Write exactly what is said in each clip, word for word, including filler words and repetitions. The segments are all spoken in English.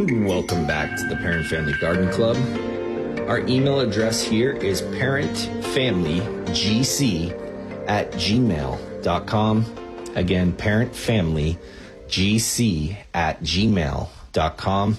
Welcome back to the Parent Family Garden Club. Our email address here is parentfamilygc at gmail dot com. Again, parentfamilygc at gmail dot com.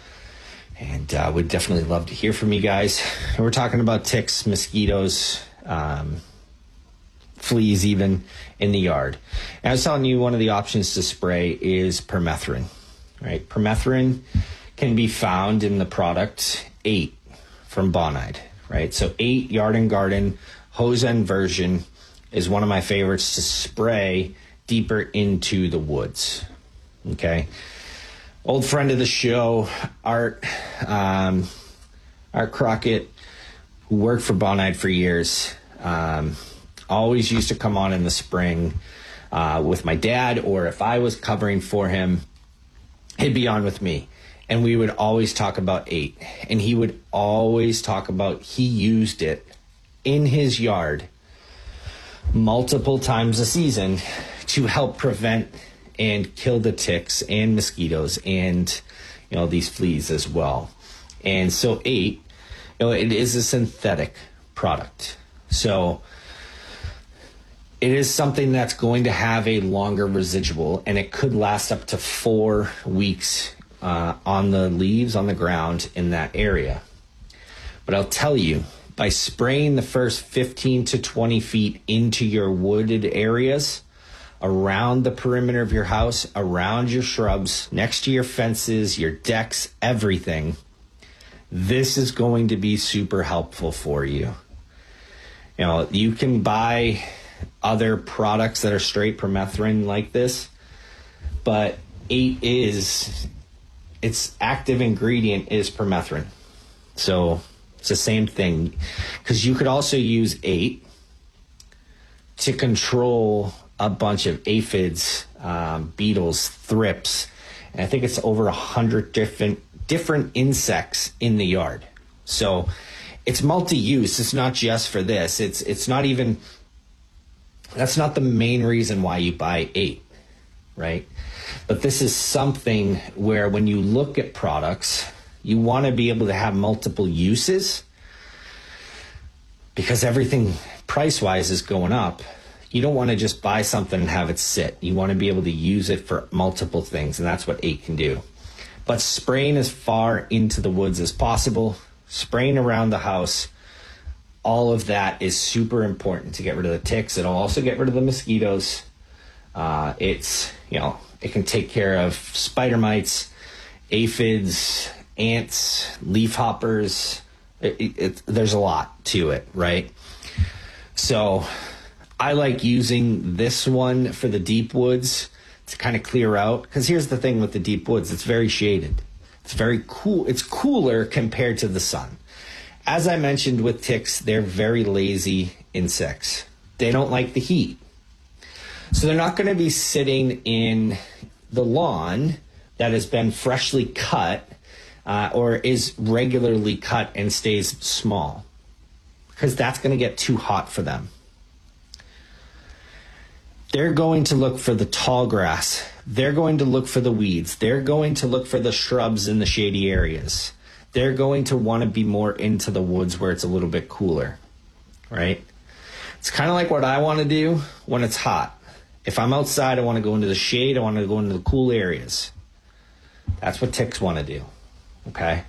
And uh, we'd definitely love to hear from you guys. And we're talking about ticks, mosquitoes, um, fleas even in the yard. And I was telling you one of the options to spray is permethrin. Right, permethrin can be found in the product eight from Bonide. Right, so eight Yard and Garden hose end version is one of my favorites to spray deeper into the woods. Okay, old friend of the show, Art, um, Art Crockett, who worked for Bonide for years, um, always used to come on in the spring uh, with my dad, or if I was covering for him, he'd be on with me, and we would always talk about eight. And he would always talk about he used it in his yard multiple times a season to help prevent and kill the ticks and mosquitoes and, you know, these fleas as well. And so eight, you know, it is a synthetic product. So it is something that's going to have a longer residual, and it could last up to four weeks uh, on the leaves, on the ground in that area. But I'll tell you, by spraying the first fifteen to twenty feet into your wooded areas, around the perimeter of your house, around your shrubs, next to your fences, your decks, everything, this is going to be super helpful for you. You know, you can buy other products that are straight permethrin like this, but eight is, its active ingredient is permethrin. So it's the same thing, because you could also use eight to control a bunch of aphids, um, beetles, thrips, and I think it's over a hundred different different insects in the yard. So it's multi-use. It's not just for this. It's it's not even. That's not the main reason why you buy eight, right? But this is something where when you look at products, you want to be able to have multiple uses, because everything price-wise is going up. You don't want to just buy something and have it sit. You want to be able to use it for multiple things, and that's what eight can do. But spraying as far into the woods as possible, spraying around the house, all of that is super important to get rid of the ticks. It'll also get rid of the mosquitoes. Uh, it's, you know, it can take care of spider mites, aphids, ants, leaf hoppers. It, it, it, there's a lot to it, right? So I like using this one for the deep woods to kind of clear out. Because here's the thing with the deep woods. It's very shaded. It's very cool. It's cooler compared to the sun. As I mentioned with ticks, they're very lazy insects. They don't like the heat. So they're not going to be sitting in the lawn that has been freshly cut uh, or is regularly cut and stays small, because that's going to get too hot for them. They're going to look for the tall grass. They're going to look for the weeds. They're going to look for the shrubs in the shady areas. They're going to want to be more into the woods where it's a little bit cooler, right? It's kind of like what I want to do when it's hot. If I'm outside, I want to go into the shade. I want to go into the cool areas. That's what ticks want to do, okay?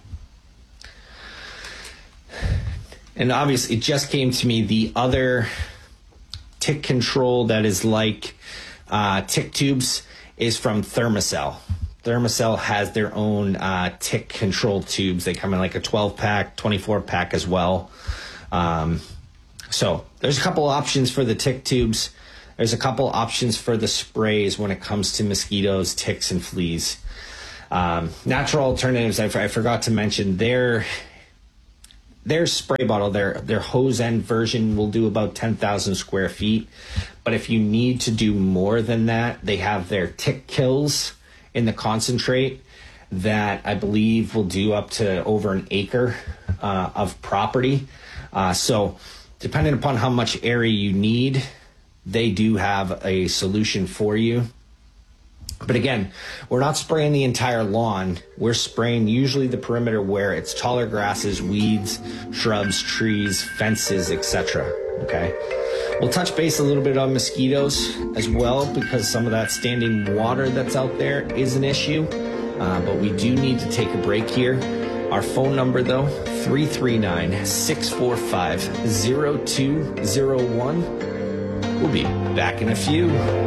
And obviously, it just came to me, the other tick control that is like uh, tick tubes is from Thermacell. Thermacell has their own uh, tick control tubes. They come in like a twelve pack, twenty-four pack as well. Um, so there's a couple options for the tick tubes. There's a couple options for the sprays when it comes to mosquitoes, ticks, and fleas. Um, natural alternatives, I, I forgot to mention, their their spray bottle, their their hose end version will do about ten thousand square feet. But if you need to do more than that, they have their tick kills in the concentrate that I believe will do up to over an acre uh, of property. Uh, so depending upon how much area you need, they do have a solution for you. But again, we're not spraying the entire lawn. We're spraying usually the perimeter where it's taller grasses, weeds, shrubs, trees, fences, et cetera. Okay? We'll touch base a little bit on mosquitoes as well, because some of that standing water that's out there is an issue. Uh, but we do need to take a break here. Our phone number, though, three three nine, six four five, zero two zero one. We'll be back in a few.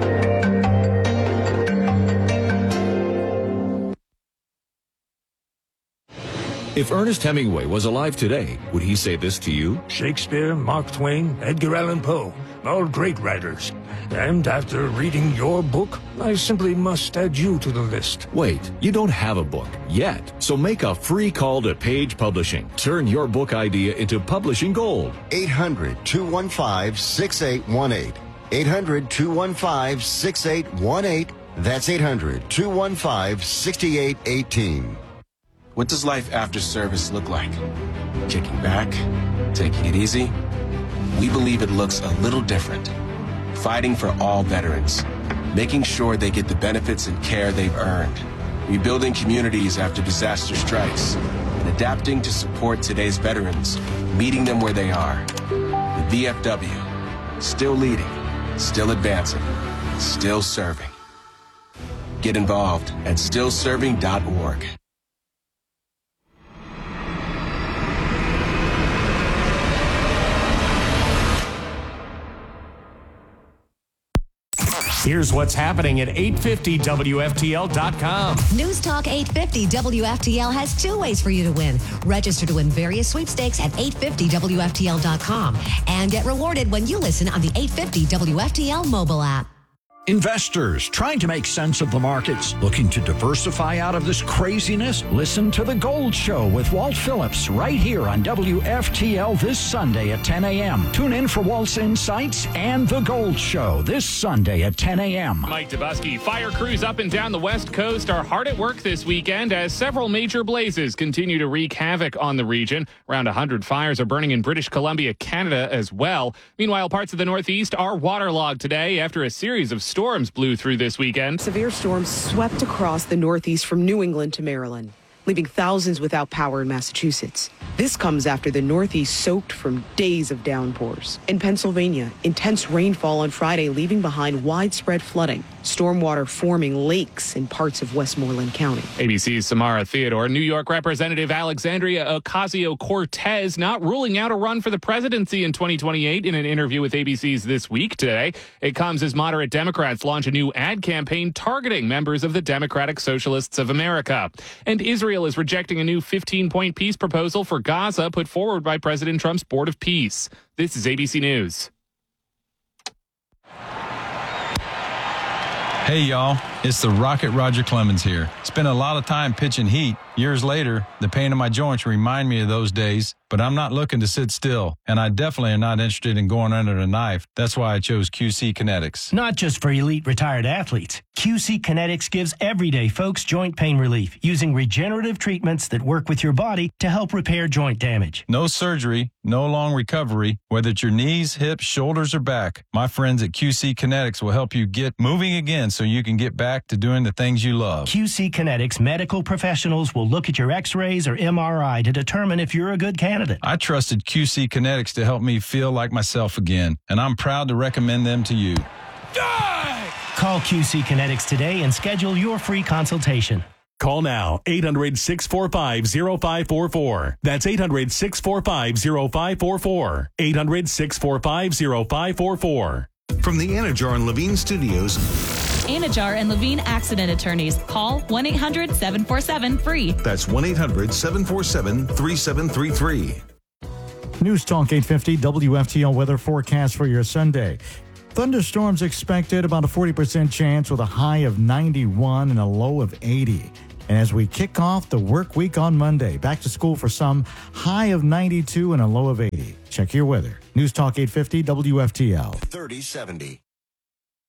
If Ernest Hemingway was alive today, would he say this to you? Shakespeare, Mark Twain, Edgar Allan Poe, all great writers. And after reading your book, I simply must add you to the list. Wait, you don't have a book yet. So make a free call to Page Publishing. Turn your book idea into publishing gold. eight hundred, two one five, six eight one eight. eight hundred, two one five, six eight one eight. That's eight hundred, two one five, six eight one eight. What does life after service look like? Kicking back? Taking it easy? We believe it looks a little different. Fighting for all veterans. Making sure they get the benefits and care they've earned. Rebuilding communities after disaster strikes. And adapting to support today's veterans. Meeting them where they are. The V F W. Still leading. Still advancing. Still serving. Get involved at still serving dot org. Here's what's happening at eight fifty W F T L dot com. News Talk eight fifty W F T L has two ways for you to win. Register to win various sweepstakes at eight fifty W F T L dot com and get rewarded when you listen on the eight fifty W F T L mobile app. Investors trying to make sense of the markets, looking to diversify out of this craziness? Listen to The Gold Show with Walt Phillips right here on W F T L this Sunday at ten a.m. Tune in for Walt's insights and The Gold Show this Sunday at ten a.m. Mike Dubusky. Fire crews up and down the West Coast are hard at work this weekend as several major blazes continue to wreak havoc on the region. Around one hundred fires are burning in British Columbia, Canada as well. Meanwhile, parts of the Northeast are waterlogged today after a series of storms blew through this weekend. Severe storms swept across the Northeast from New England to Maryland, leaving thousands without power in Massachusetts. This comes after the Northeast soaked from days of downpours. In Pennsylvania, intense rainfall on Friday leaving behind widespread flooding, stormwater forming lakes in parts of Westmoreland County. A B C's Samara Theodore. New York Representative Alexandria Ocasio-Cortez not ruling out a run for the presidency in twenty twenty-eight in an interview with A B C's This Week today. It comes as moderate Democrats launch a new ad campaign targeting members of the Democratic Socialists of America. And Israel is rejecting a new fifteen-point peace proposal for Gaza put forward by President Trump's Board of Peace. This is A B C News. Hey, y'all. It's the Rocket Roger Clemens here. Spent a lot of time pitching heat. Years later, the pain in my joints remind me of those days, but I'm not looking to sit still, and I definitely am not interested in going under the knife. That's why I chose Q C Kinetics. Not just for elite retired athletes. Q C Kinetics gives everyday folks joint pain relief using regenerative treatments that work with your body to help repair joint damage. No surgery, no long recovery, whether it's your knees, hips, shoulders, or back. My friends at Q C Kinetics will help you get moving again so you can get back to doing the things you love. Q C Kinetics medical professionals will look at your x-rays or M R I to determine if you're a good candidate. I trusted Q C Kinetics to help me feel like myself again, and I'm proud to recommend them to you. Die! Call Q C Kinetics today and schedule your free consultation. Call now, eight hundred, six four five, zero five four four. That's eight hundred, six four five, zero five four four. eight hundred, six four five, zero five four four. From the Anajar and Levine Studios. Anajar and Levine Accident Attorneys. Call one eight hundred, seven four seven, free. That's one eight hundred, seven four seven, three seven three three. News Talk eight fifty W F T L weather forecast for your Sunday. Thunderstorms expected, about a forty percent chance with a high of ninety-one and a low of eighty. And as we kick off the work week on Monday, back to school for some, high of ninety-two and a low of eighty. Check your weather. News Talk eight fifty W F T L. thirty seventy.